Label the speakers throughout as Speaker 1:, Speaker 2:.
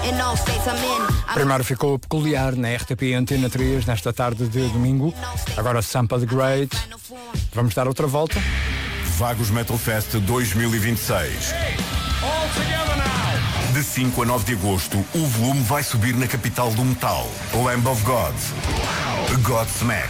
Speaker 1: Primeiro ficou peculiar na RTP Antena 3 nesta tarde de domingo. Agora Sampa the Great. Vamos dar outra volta.
Speaker 2: Vagos Metal Fest 2026. De 5 a 9 de agosto, o volume vai subir na capital do metal. Lamb of God, Godsmack,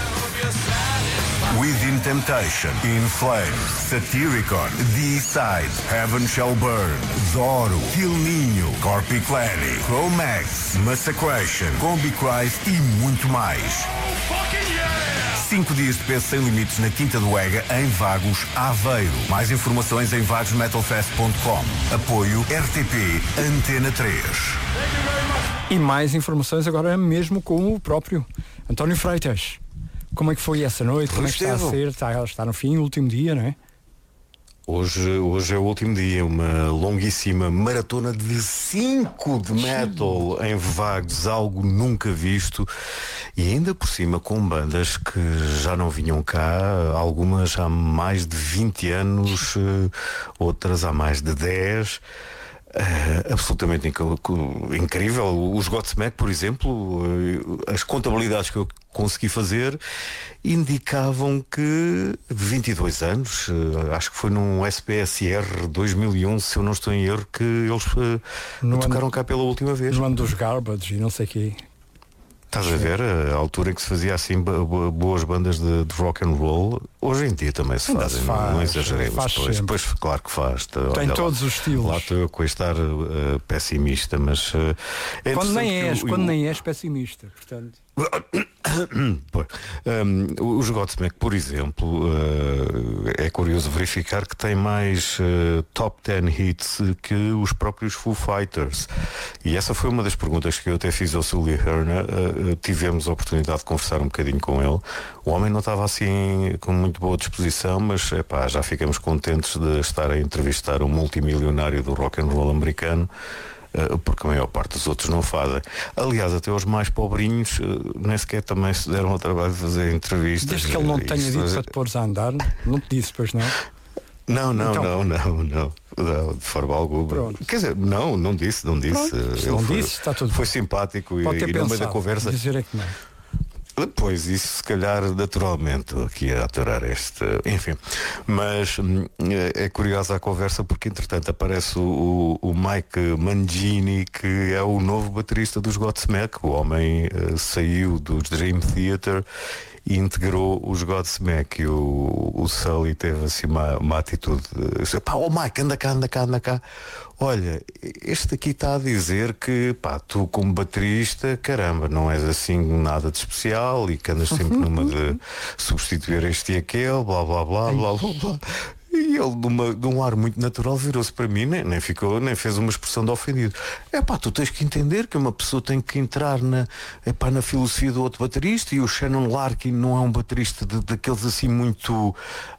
Speaker 2: Within Temptation, In Flames, Satyricon, D-Side, Heaven Shall Burn, Zoro, Kill Ninho, Corpiclani, Chromax, Massacration, Combi Christ e muito mais. 5 dias de peso sem limites na Quinta do Ega, em Vagos, Aveiro. Mais informações em vagosmetalfest.com. Apoio RTP Antena 3.
Speaker 1: E mais informações agora mesmo com o próprio António Freitas. Como é que foi essa noite? Como é que está a ser? Está no fim, o último dia, não é?
Speaker 3: Hoje é o último dia, uma longuíssima maratona de 5 de metal em Vagos, algo nunca visto, e ainda por cima com bandas que já não vinham cá, algumas há mais de 20 anos, outras há mais de 10. Absolutamente incrível. Os Godsmack, por exemplo, as contabilidades que eu consegui fazer indicavam que 22 anos, acho que foi num SPSR 2001, se eu não estou em erro, que eles tocaram cá pela última vez.
Speaker 1: No ano dos Garbage e não sei o quê.
Speaker 3: Estás a ver a altura em que se fazia assim boas bandas de rock and roll. Hoje em dia também se fazem, não exageremos. Pois claro que faz.
Speaker 1: Tem todos os estilos.
Speaker 3: Lá estou eu com estar pessimista, mas
Speaker 1: quando nem és pessimista, portanto.
Speaker 3: Os Godsmack, por exemplo, é curioso verificar que tem mais top 10 hits que os próprios Foo Fighters. E essa foi uma das perguntas que eu até fiz ao Sully Herner. Tivemos a oportunidade de conversar um bocadinho com ele. O homem não estava assim com muito boa disposição, mas já ficamos contentes de estar a entrevistar um multimilionário do rock and roll americano, porque a maior parte dos outros não fazem. Aliás, até os mais pobrinhos nem sequer também se deram ao trabalho de fazer entrevistas.
Speaker 1: Desde que ele não tenha dito para te pôres a andar, não te disse, pois não?
Speaker 3: Não, de forma alguma.
Speaker 1: Pronto.
Speaker 3: Quer dizer, não disse.
Speaker 1: Não disse, está tudo
Speaker 3: foi simpático e no meio da conversa.
Speaker 1: Dizer é que não.
Speaker 3: Pois, isso se calhar naturalmente aqui a aturar este, enfim, mas é curiosa a conversa porque entretanto aparece o Mike Mangini, que é o novo baterista dos Godsmack. O homem saiu do Dream Theater e integrou os Godsmack, e o Sully teve assim uma atitude, Mike, anda cá, olha, este aqui está a dizer que tu como baterista, caramba, não és assim nada de especial e que andas sempre numa de substituir este e aquele, blá blá blá blá blá blá. E ele, de um ar muito natural, virou-se para mim, nem fez uma expressão de ofendido. Tu tens que entender que uma pessoa tem que entrar na filosofia do outro baterista, e o Shannon Larkin não é um baterista daqueles assim muito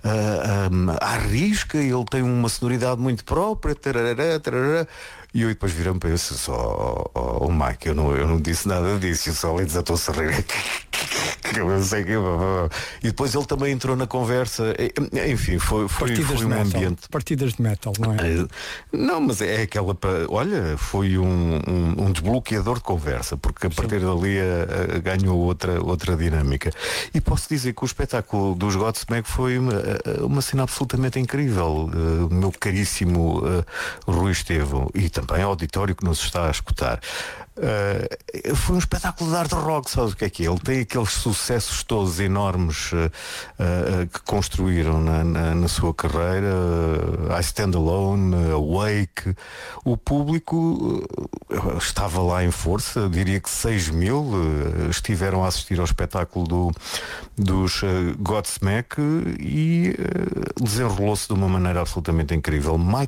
Speaker 3: à risca, ele tem uma sonoridade muito própria, tarará, tarará. E eu depois virei-me para ele e disse, o Mike, eu não disse nada disso, eu só lhe desatou-se a rir. Eu sei que... E depois ele também entrou na conversa. Enfim, foi um ambiente.
Speaker 1: Partidas de metal, não é?
Speaker 3: Não, mas é aquela. Olha, foi um desbloqueador de conversa, porque a partir dali ganhou outra dinâmica. E posso dizer que o espetáculo dos Godsmack foi uma cena absolutamente incrível. O meu caríssimo Rui Estevão, e também ao auditório que nos está a escutar. Foi um espetáculo de hard rock, sabes o que é que é? Ele tem aqueles sucessos todos enormes que construíram na sua carreira, I Stand Alone, Awake. O público estava lá em força, diria que 6.000 estiveram a assistir ao espetáculo dos Godsmack, e desenrolou-se de uma maneira absolutamente incrível. Mike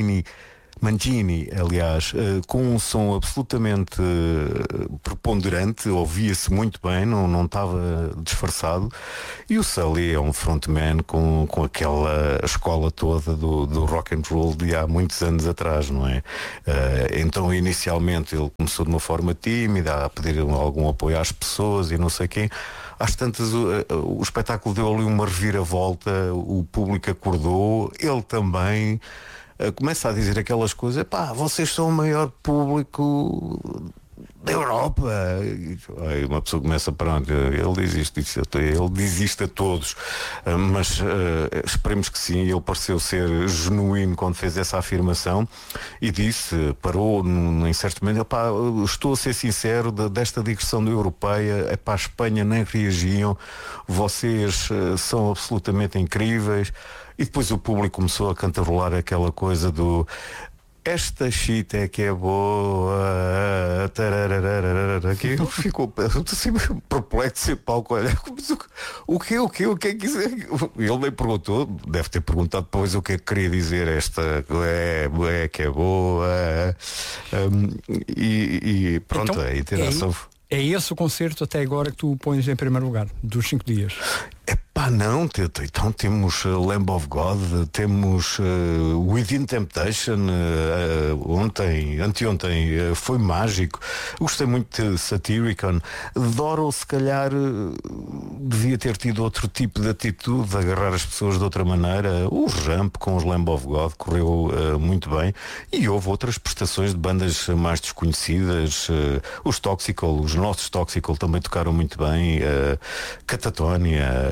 Speaker 3: Mangini, aliás, com um som absolutamente preponderante, ouvia-se muito bem, não estava disfarçado, e o Sully é um frontman com aquela escola toda do rock and roll de há muitos anos atrás, não é? Então inicialmente ele começou de uma forma tímida, a pedir algum apoio às pessoas e não sei quem. Às tantas o espetáculo deu ali uma reviravolta, o público acordou, ele também. começa a dizer aquelas coisas, pá, vocês são o maior público da Europa. Aí uma pessoa começa, pronto, ele diz isto a todos, mas esperemos que sim. Ele pareceu ser genuíno quando fez essa afirmação e disse, parou em certo momento, pá, estou a ser sincero, desta digressão da europeia, para a Espanha nem reagiam, vocês são absolutamente incríveis. E depois o público começou a cantarolar aquela coisa do esta chita é que é boa, que ficou assim, perplexo em palco, olha, o que é que isso é? Ele me perguntou, deve ter perguntado depois o que é que queria dizer, esta é que é boa, e pronto, então, a interação.
Speaker 1: É esse o concerto até agora que tu pões em primeiro lugar, dos 5 dias?
Speaker 3: Não, então temos Lamb of God, temos Within Temptation, anteontem foi mágico, gostei muito de Satyricon. Doro se calhar devia ter tido outro tipo de atitude, de agarrar as pessoas de outra maneira. O Ramp com os Lamb of God correu muito bem, e houve outras prestações de bandas mais desconhecidas, os Toxical, os nossos Toxical também tocaram muito bem, Catatonia,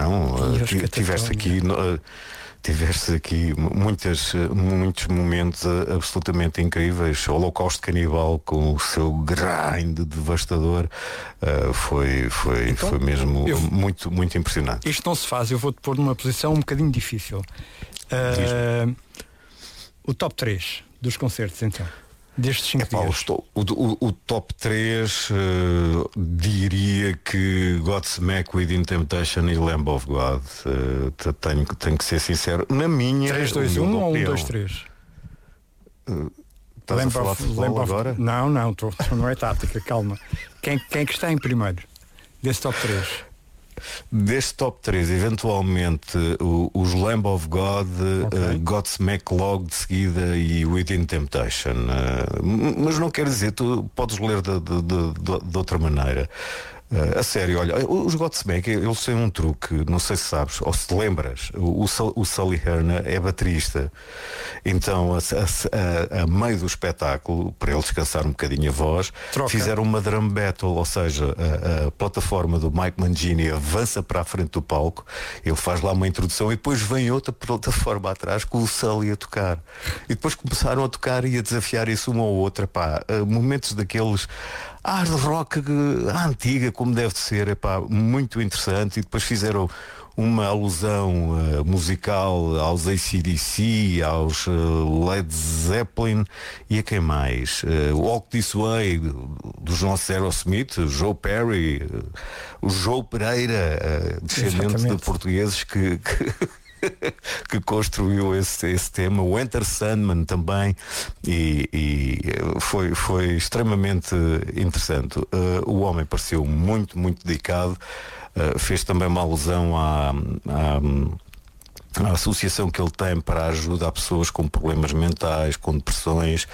Speaker 3: tiveste aqui muitos momentos absolutamente incríveis. O Holocausto Canibal com o seu grind devastador, foi mesmo muito impressionante.
Speaker 1: Isto não se faz, eu vou-te pôr numa posição um bocadinho difícil. O top 3 dos concertos, então, destes 5 dias.
Speaker 3: O top 3, diria que Godsmack, Within Temptation e Lamb of God. Tenho que ser sincero. Na minha
Speaker 1: 3, 2, 1 ou 1, 2, 3?
Speaker 3: Estás a falar de futebol agora?
Speaker 1: Não, não é tática, calma. Quem é que está em primeiro desse top 3?
Speaker 3: Deste top 3, eventualmente os Lamb of God, okay. Godsmack logo de seguida e Within Temptation, mas não quer dizer, tu podes ler de outra maneira. A sério, olha, os Godsmack, eles têm um truque, não sei se sabes, ou se te lembras, o Sully Herna é baterista, então a meio do espetáculo, para ele descansar um bocadinho a voz, fizeram uma drum battle, ou seja, a plataforma do Mike Mangini avança para a frente do palco, ele faz lá uma introdução e depois vem outra plataforma atrás com o Sully a tocar, e depois começaram a tocar e a desafiar isso uma ou outra, momentos daqueles hard rock à antiga, como deve de ser, muito interessante. E depois fizeram uma alusão musical aos AC/DC, aos Led Zeppelin e a quem mais? Walk This Way dos nossos Aerosmith, Joe Perry, o Joe Pereira, descendente de portugueses que construiu esse tema, o Enter Sandman também, e foi extremamente interessante. O homem pareceu muito dedicado, fez também uma alusão à associação que ele tem para a ajuda a pessoas com problemas mentais, com depressões.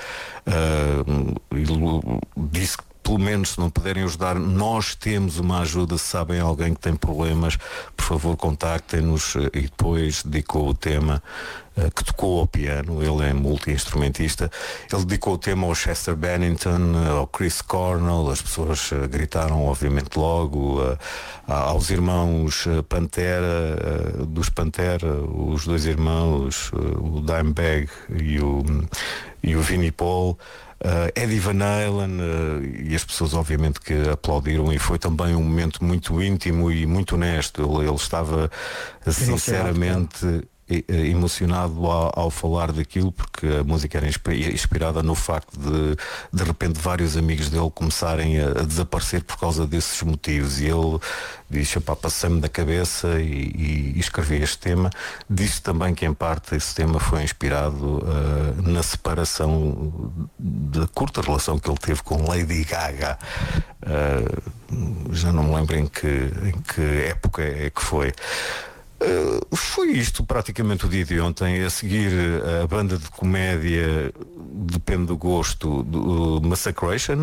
Speaker 3: Ele disse que pelo menos, se não puderem ajudar, nós temos uma ajuda. Se sabem alguém que tem problemas, por favor contactem-nos. E depois dedicou o tema que tocou ao piano, ele é multi-instrumentista, ele dedicou o tema ao Chester Bennington, ao Chris Cornell, as pessoas gritaram obviamente logo, aos irmãos Pantera, dos Pantera, os dois irmãos, o Dimebag e o Vinnie Paul, Eddie Van Halen, e as pessoas obviamente que aplaudiram, e foi também um momento muito íntimo e muito honesto. Ele estava sinceramente emocionado ao falar daquilo, porque a música era inspirada no facto de repente vários amigos dele começarem a desaparecer por causa desses motivos, e ele disse, passei-me da cabeça e escrevi este tema. Disse também que em parte esse tema foi inspirado na separação da curta relação que ele teve com Lady Gaga, já não me lembro em que época é que foi. Foi isto praticamente o dia de ontem. A seguir, a banda de comédia, depende do gosto, do Massacration.